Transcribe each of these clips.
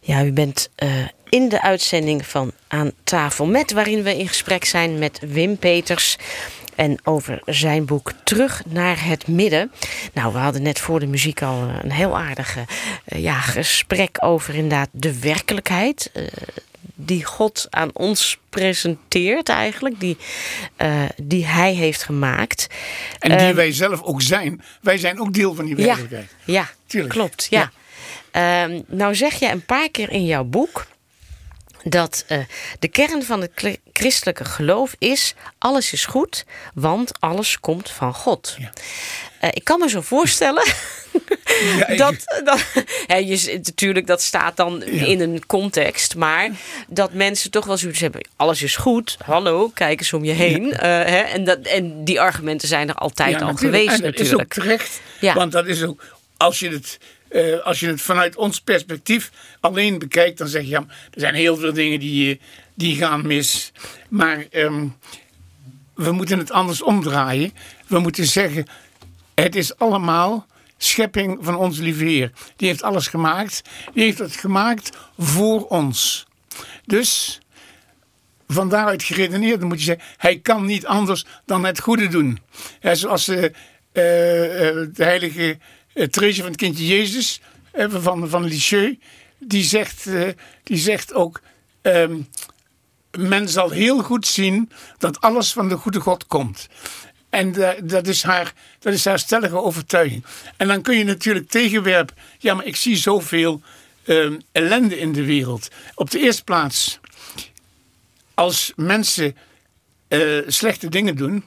Ja, u bent in de uitzending van Aan tafel met, waarin we in gesprek zijn met Wim Peters. En over zijn boek Terug naar het Midden. Nou, we hadden net voor de muziek al een heel aardig gesprek over inderdaad de werkelijkheid. Die God aan ons presenteert eigenlijk. Die hij heeft gemaakt. En die wij zelf ook zijn. Wij zijn ook deel van die werkelijkheid. Ja, tuurlijk. Klopt. Ja. Nou zeg je een paar keer in jouw boek dat de kern van het christelijke geloof is: alles is goed, want alles komt van God. Ja. Ik kan me zo voorstellen natuurlijk, dat staat dan in een context, maar dat mensen toch wel zoiets hebben: alles is goed, hallo, kijk eens om je heen. Ja. En die argumenten zijn er altijd al geweest natuurlijk. Dat is ook terecht, want dat is ook, als je het vanuit ons perspectief alleen bekijkt, dan zeg je, er zijn heel veel dingen die gaan mis. Maar we moeten het anders omdraaien. We moeten zeggen, het is allemaal schepping van onze lieve Heer. Die heeft alles gemaakt. Die heeft het gemaakt voor ons. Dus van daaruit geredeneerd, dan moet je zeggen, hij kan niet anders dan het goede doen. Zoals de heilige Therese van het kindje Jezus van Lisieux, die zegt ook, men zal heel goed zien dat alles van de goede God komt. En dat is haar stellige overtuiging. En dan kun je natuurlijk tegenwerpen, ja, maar ik zie zoveel ellende in de wereld. Op de eerste plaats, als mensen slechte dingen doen,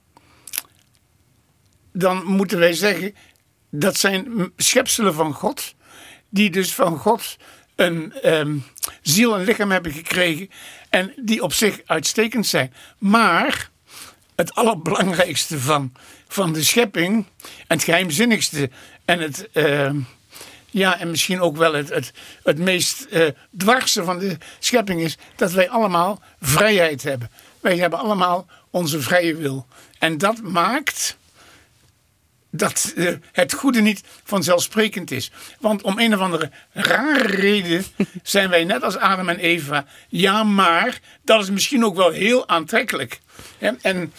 dan moeten wij zeggen, dat zijn schepselen van God, die dus van God een ziel en lichaam hebben gekregen en die op zich uitstekend zijn. Maar het allerbelangrijkste van de schepping, en het geheimzinnigste en het en misschien ook wel het meest dwarse van de schepping is dat wij allemaal vrijheid hebben. Wij hebben allemaal onze vrije wil. En dat maakt dat het goede niet vanzelfsprekend is. Want om een of andere rare reden zijn wij net als Adam en Eva. Ja, maar dat is misschien ook wel heel aantrekkelijk. En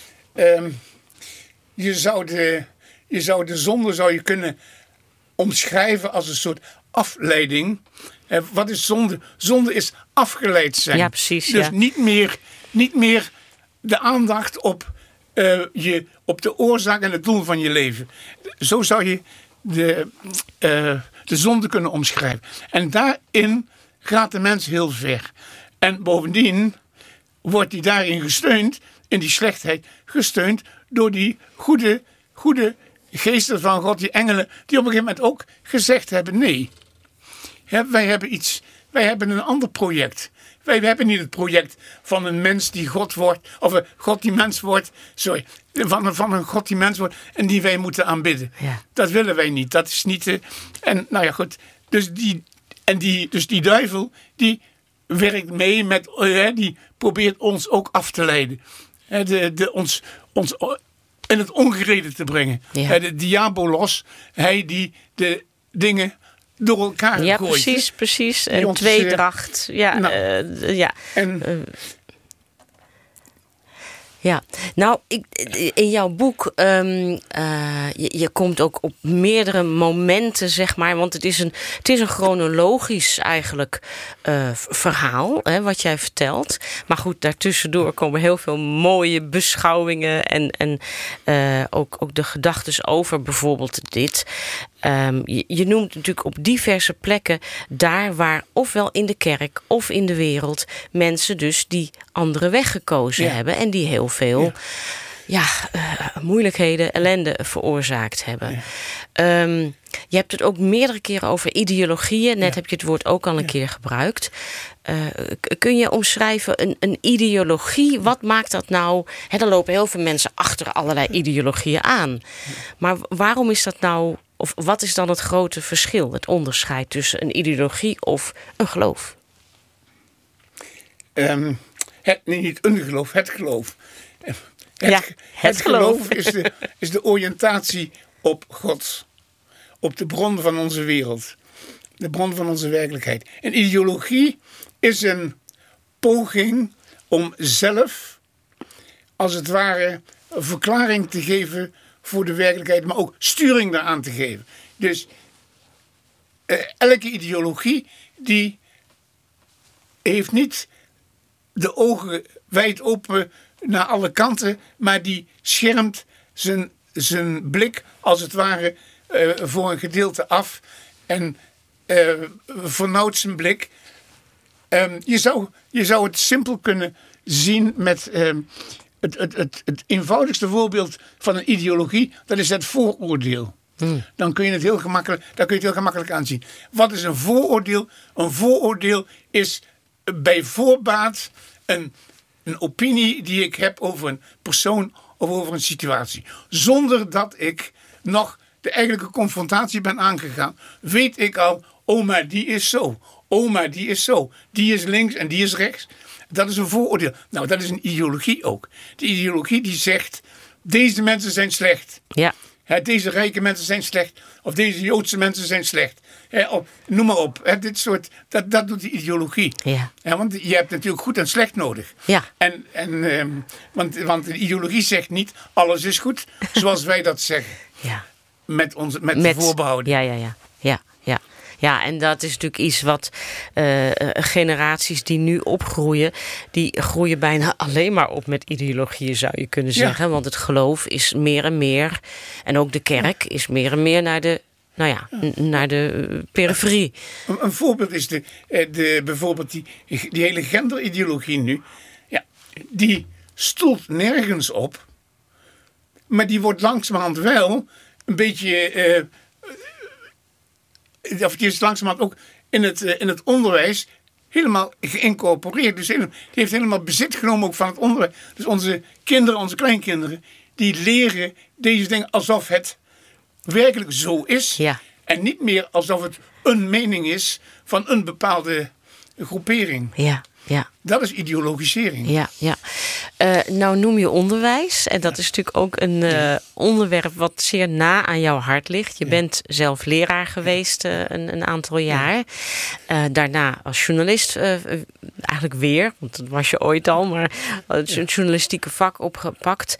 je zou de zonde kunnen omschrijven als een soort afleiding. Wat is zonde? Zonde is afgeleid zijn. Ja, precies. Dus niet meer de aandacht op de oorzaak en het doel van je leven. Zo zou je de zonde kunnen omschrijven. En daarin gaat de mens heel ver. En bovendien wordt hij daarin gesteund, in die slechtheid, gesteund door die goede geesten van God, die engelen, die op een gegeven moment ook gezegd hebben, nee. Wij hebben een ander project. Wij hebben niet het project van een mens die God wordt, of God die mens wordt, van een God die mens wordt en die wij moeten aanbidden. Ja. Dat willen wij niet. Dat is niet. En nou ja, goed. Dus die duivel, die werkt mee met, die probeert ons ook af te leiden. Ons in het ongereden te brengen. Ja. De diabolos, hij die de dingen door elkaar gooit. Precies. En tweedracht. Nou, in jouw boek, je komt ook op meerdere momenten, zeg maar, want het is een chronologisch eigenlijk verhaal, wat jij vertelt. Maar goed, daartussendoor komen heel veel mooie beschouwingen en ook de gedachtes over bijvoorbeeld dit. Je noemt natuurlijk op diverse plekken daar waar ofwel in de kerk of in de wereld mensen dus die andere weg gekozen hebben en die heel veel moeilijkheden, ellende veroorzaakt hebben. Ja. Je hebt het ook meerdere keren over ideologieën. Net heb je het woord ook al een keer gebruikt. Kun je omschrijven een ideologie? Wat maakt dat nou? Er lopen heel veel mensen achter allerlei ideologieën aan. Maar waarom is dat nou? Of wat is dan het grote verschil, het onderscheid tussen een ideologie of een geloof? Niet een geloof, het geloof. Het geloof is de oriëntatie op God. Op de bron van onze wereld. De bron van onze werkelijkheid. Een ideologie is een poging om zelf, als het ware, een verklaring te geven voor de werkelijkheid, maar ook sturing daaraan te geven. Dus elke ideologie die heeft niet de ogen wijd open naar alle kanten, maar die schermt zijn blik als het ware voor een gedeelte af en vernauwt zijn blik. Je zou het simpel kunnen zien met het eenvoudigste voorbeeld van een ideologie, dat is het vooroordeel. Dan kun je het heel gemakkelijk aanzien. Wat is een vooroordeel? Een vooroordeel is bij voorbaat een opinie die ik heb over een persoon of over een situatie. Zonder dat ik nog de eigenlijke confrontatie ben aangegaan, weet ik al, oh maar die is zo. Oh maar die is zo. Die is links en die is rechts. Dat is een vooroordeel. Nou, dat is een ideologie ook. De ideologie die zegt, deze mensen zijn slecht. Ja. Deze rijke mensen zijn slecht. Of deze Joodse mensen zijn slecht. Noem maar op. Dit soort, dat doet de ideologie. Ja. Want je hebt natuurlijk goed en slecht nodig. Ja. Want de ideologie zegt niet, alles is goed. Zoals wij dat zeggen. Ja. Met de voorbehouden. Ja, en dat is natuurlijk iets wat generaties die nu opgroeien, die groeien bijna alleen maar op met ideologieën, zou je kunnen zeggen. Ja. Want het geloof is meer en meer, en ook de kerk is meer en meer naar de periferie. Een voorbeeld is bijvoorbeeld die hele genderideologie nu. Ja, die stoelt nergens op, maar die wordt langzamerhand wel een beetje... Of die is langzamerhand ook in het onderwijs helemaal geïncorporeerd. Dus die heeft helemaal bezit genomen ook van het onderwijs. Dus onze kinderen, onze kleinkinderen, die leren deze dingen alsof het werkelijk zo is. Ja. En niet meer alsof het een mening is van een bepaalde groepering. Ja. Ja. Dat is ideologisering. Ja. Nou noem je onderwijs. En dat is natuurlijk ook een onderwerp wat zeer na aan jouw hart ligt. Je bent zelf leraar geweest een aantal jaar. Daarna als journalist eigenlijk weer. Want dat was je ooit al. Maar het journalistieke vak opgepakt.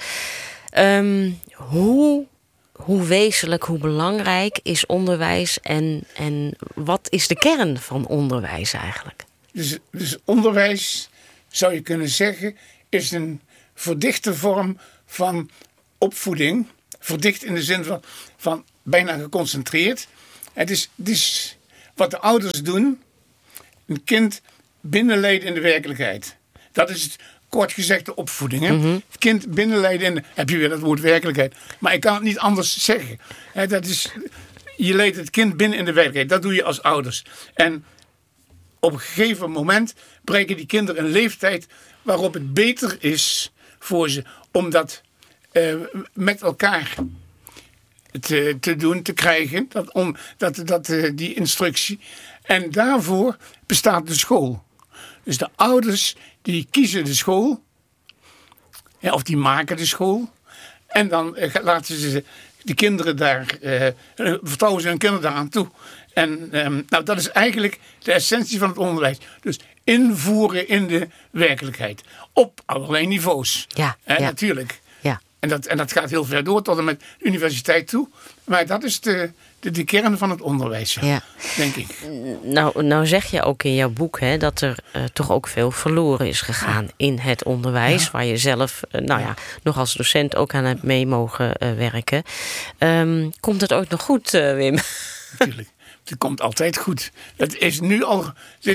Hoe wezenlijk, hoe belangrijk is onderwijs? En wat is de kern van onderwijs eigenlijk? Dus onderwijs, zou je kunnen zeggen, is een verdichte vorm van opvoeding. Verdicht in de zin van bijna geconcentreerd. Het is wat de ouders doen, een kind binnenleiden in de werkelijkheid. Dat is het, kort gezegd de opvoeding. Hè? Mm-hmm. Het kind binnenleiden in, heb je weer dat woord werkelijkheid. Maar ik kan het niet anders zeggen. Je leidt het kind binnen in de werkelijkheid. Dat doe je als ouders. En op een gegeven moment bereiken die kinderen een leeftijd waarop het beter is voor ze om dat met elkaar te doen, te krijgen, die instructie. En daarvoor bestaat de school. Dus de ouders die kiezen de school, of die maken de school, en dan laten ze de kinderen daar, vertrouwen ze hun kinderen daaraan toe. En dat is eigenlijk de essentie van het onderwijs. Dus invoeren in de werkelijkheid. Op allerlei niveaus. Ja. Natuurlijk. Ja. En dat gaat heel ver door tot en met de universiteit toe. Maar dat is de kern van het onderwijs, denk ik. Nou zeg je ook in jouw boek dat er toch ook veel verloren is gegaan in het onderwijs. Ja. Waar je zelf nog als docent ook aan hebt mee mogen werken. Komt het ooit nog goed, Wim? Natuurlijk. Het komt altijd goed. Het is nu al...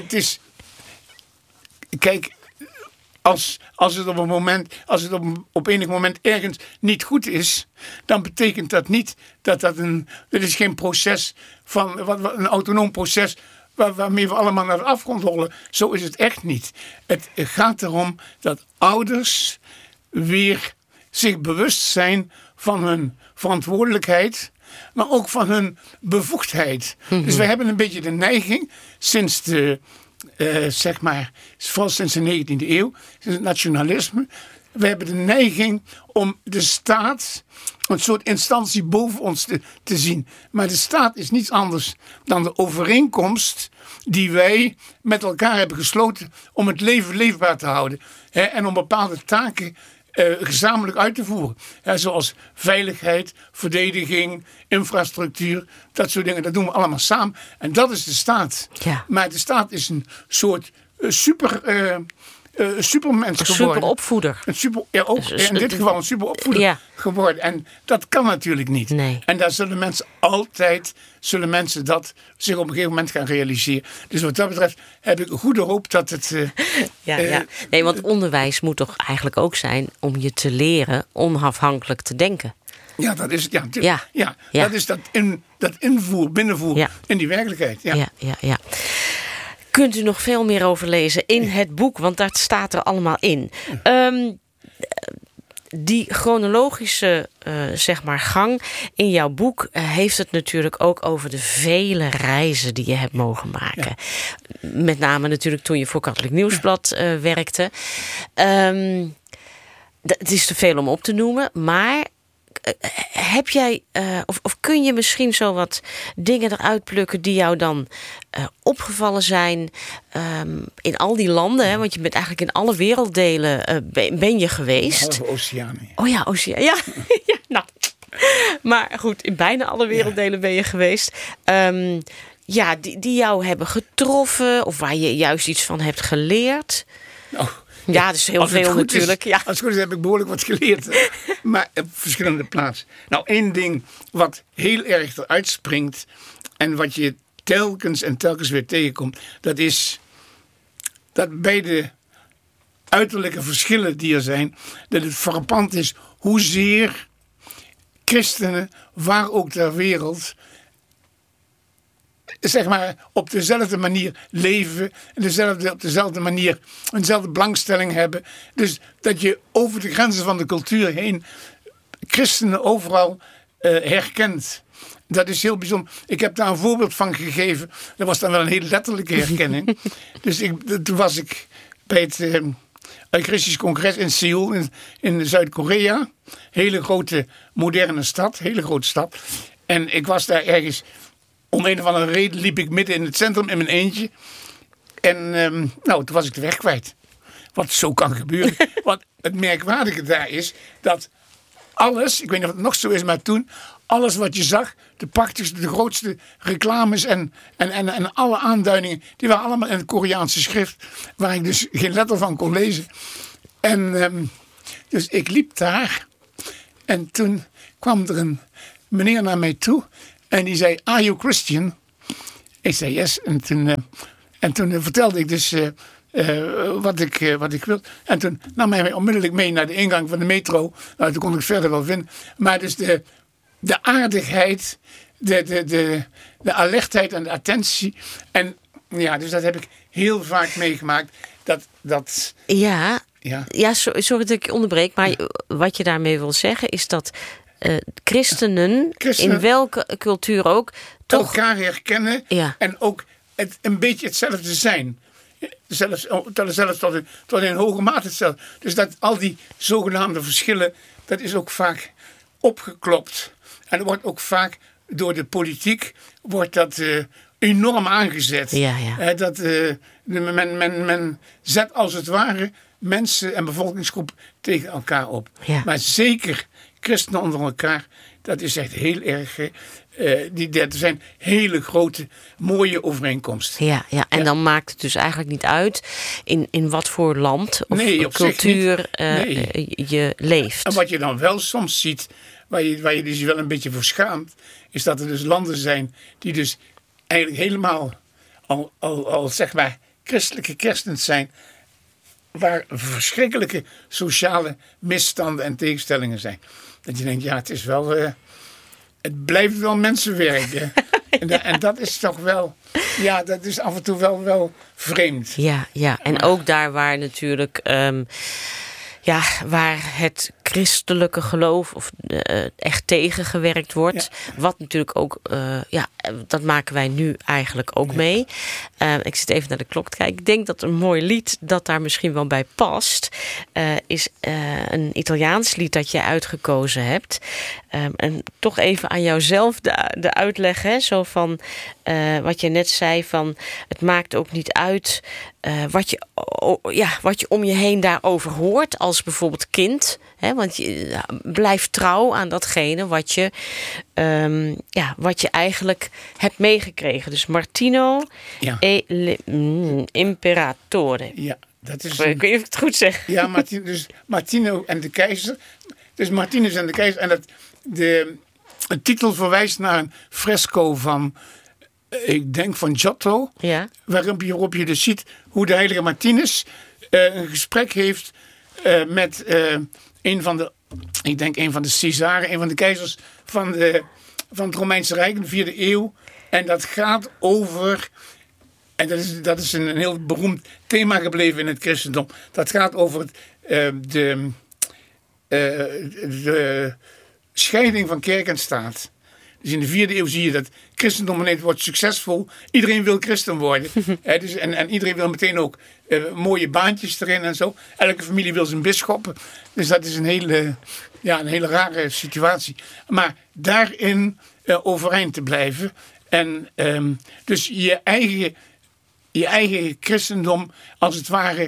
Kijk, als het op enig moment ergens niet goed is, dan betekent dat niet dit is geen proces van een autonoom proces waarmee we allemaal naar de afgrond rollen. Zo is het echt niet. Het gaat erom dat ouders weer zich bewust zijn van hun verantwoordelijkheid, maar ook van hun bevoegdheid. Mm-hmm. Dus we hebben een beetje de neiging sinds vooral sinds de 19e eeuw, sinds het nationalisme, we hebben de neiging om de staat een soort instantie boven ons te zien. Maar de staat is niets anders dan de overeenkomst die wij met elkaar hebben gesloten om het leven leefbaar te houden. En om bepaalde taken gezamenlijk uit te voeren. Zoals veiligheid, verdediging, infrastructuur, dat soort dingen. Dat doen we allemaal samen. En dat is de staat. Ja. Maar de staat is een soort supermens geworden. Superopvoeder. In dit geval een superopvoeder geworden. En dat kan natuurlijk niet. Nee. En daar zullen mensen dat zich op een gegeven moment gaan realiseren. Dus wat dat betreft heb ik een goede hoop dat het... Nee, want onderwijs moet toch eigenlijk ook zijn om je te leren onafhankelijk te denken. Ja, dat is het. Ja. Dat is dat binnenvoer in die werkelijkheid. Ja. Kunt u nog veel meer over lezen in het boek, want dat staat er allemaal in. Die chronologische gang in jouw boek heeft het natuurlijk ook over de vele reizen die je hebt mogen maken. Ja. Met name natuurlijk toen je voor Katholiek Nieuwsblad werkte. Het is te veel om op te noemen, maar heb jij, of kun je misschien zo wat dingen eruit plukken die jou dan opgevallen zijn in al die landen? Hè? Want je bent eigenlijk in alle werelddelen ben je geweest. Halve Oceanië. Oh ja, Oceanië. Ja. Ja, nou. Maar goed, in bijna alle werelddelen ben je geweest. Die jou hebben getroffen of waar je juist iets van hebt geleerd. Nou. Ja, dat is heel veel natuurlijk. Als het goed is heb ik behoorlijk wat geleerd. Maar op verschillende plaatsen. Nou, één ding wat heel erg eruit springt. En wat je telkens en telkens weer tegenkomt. Dat is dat bij de uiterlijke verschillen die er zijn. Dat het frappant is hoezeer christenen, waar ook ter wereld, zeg maar op dezelfde manier leven. En op dezelfde manier eenzelfde belangstelling hebben. Dus dat je over de grenzen van de cultuur heen christenen overal herkent. Dat is heel bijzonder. Ik heb daar een voorbeeld van gegeven. Dat was dan wel een hele letterlijke herkenning. Dus toen was ik bij het Eucharistisch Congres in Seoul in Zuid-Korea. Hele grote moderne stad. Hele grote stad. En ik was daar ergens... Om een of andere reden liep ik midden in het centrum in mijn eentje. En toen was ik de weg kwijt. Wat zo kan gebeuren. Want het merkwaardige daar is dat alles, ik weet niet of het nog zo is, maar toen, alles wat je zag, de prachtigste, de grootste reclames en alle aanduidingen, die waren allemaal in het Koreaanse schrift, waar ik dus geen letter van kon lezen. En dus ik liep daar en toen kwam er een meneer naar mij toe. En die zei, are you Christian? Ik zei, yes. En toen vertelde ik dus wat ik wil. En toen nam hij mij onmiddellijk mee naar de ingang van de metro. Nou, toen kon ik verder wel vinden. Maar dus de aardigheid, de alertheid en de attentie. En ja, dus dat heb ik heel vaak meegemaakt. Sorry dat ik je onderbreek. Maar wat je daarmee wil zeggen is dat... Christenen, in welke cultuur ook, toch elkaar herkennen en ook een beetje hetzelfde zijn. Zelfs tot in hoge mate hetzelfde. Dus dat al die zogenaamde verschillen, dat is ook vaak opgeklopt. En er wordt ook vaak door de politiek wordt dat enorm aangezet. Dat men zet als het ware mensen en bevolkingsgroepen tegen elkaar op. Ja. Maar zeker christenen onder elkaar, dat is echt heel erg... er zijn hele grote, mooie overeenkomsten. Ja. En dan maakt het dus eigenlijk niet uit in wat voor land of cultuur je leeft. En wat je dan wel soms ziet, waar je dus wel een beetje voor schaamt, is dat er dus landen zijn die dus eigenlijk helemaal al zeg maar christelijke christenen zijn, waar verschrikkelijke sociale misstanden en tegenstellingen zijn. Dat je denkt, het is wel... het blijft wel mensenwerk. En dat is toch wel... Ja, dat is af en toe wel vreemd. Ja. En ook daar waar natuurlijk... waar het christelijke geloof of echt tegengewerkt wordt. Ja. Wat natuurlijk ook, dat maken wij nu eigenlijk ook mee. Ik zit even naar de klok te kijken. Ik denk dat een mooi lied dat daar misschien wel bij past, is een Italiaans lied dat jij uitgekozen hebt. En toch even aan jouzelf de uitleg, hè, zo van wat je net zei, van het maakt ook niet uit wat je om je heen daarover hoort als bijvoorbeeld kind. Hè, want je blijft trouw aan datgene wat je eigenlijk hebt meegekregen. Dus Martino Imperatore. Ja, dat is... Ik weet niet of ik het goed zeg. Ja, Martino en de keizer. Dus Martinus en de keizer. En de titel verwijst naar een fresco van, ik denk van Giotto. Ja. Waarop je dus ziet hoe de heilige Martinus een gesprek heeft met een van de Caesaren, een van de keizers van het Romeinse Rijk in de 4e eeuw. En dat gaat over, en dat is een heel beroemd thema gebleven in het christendom. Dat gaat over de scheiding van kerk en staat. Dus in de 4e eeuw zie je dat christendom ineens wordt succesvol. Iedereen wil christen worden. En iedereen wil meteen ook mooie baantjes erin en zo. Elke familie wil zijn bisschoppen. Dus dat is een hele rare situatie. Maar daarin overeind te blijven. En dus je eigen christendom als het ware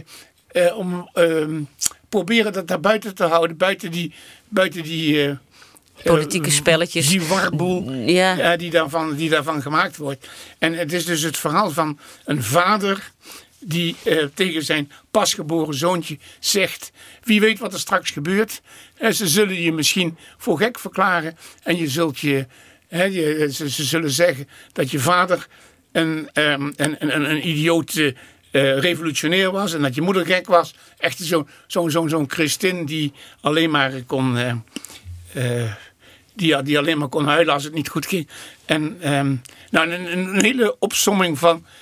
proberen dat daar buiten te houden. Buiten die politieke spelletjes. Die warboel die daarvan gemaakt wordt. En het is dus het verhaal van een vader die tegen zijn pasgeboren zoontje zegt: wie weet wat er straks gebeurt. Ze zullen je misschien voor gek verklaren. En ze zullen zeggen dat je vader een idioot revolutionair was. En dat je moeder gek was. Echt zo'n christin die alleen maar kon... Die alleen maar kon huilen als het niet goed ging. En een hele opsomming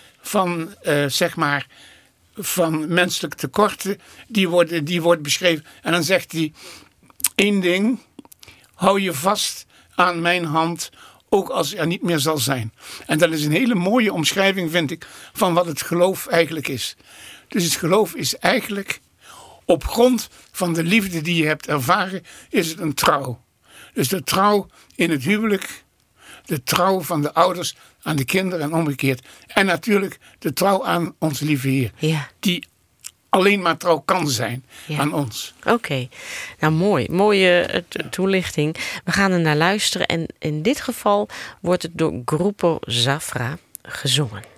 van menselijke tekorten, die wordt beschreven. En dan zegt hij: 1 ding, hou je vast aan mijn hand, ook als er niet meer zal zijn. En dat is een hele mooie omschrijving, vind ik, van wat het geloof eigenlijk is. Dus het geloof is eigenlijk, op grond van de liefde die je hebt ervaren, is het een trouw. Dus de trouw in het huwelijk, de trouw van de ouders aan de kinderen en omgekeerd. En natuurlijk de trouw aan onze lieve Heer. Ja. Die alleen maar trouw kan zijn aan ons. Oké. Nou, mooi. Mooie toelichting. We gaan er naar luisteren. En in dit geval wordt het door Gruppo Zafra gezongen.